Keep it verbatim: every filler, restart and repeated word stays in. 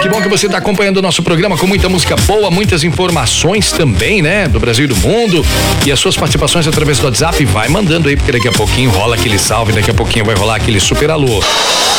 bom que você está acompanhando o nosso programa com muita música boa, muitas informações também, né? Do Brasil e do mundo. E as suas participações através do WhatsApp, vai mandando aí, porque daqui a pouquinho rola aquele salve, daqui a pouquinho vai rolar aquele super alô.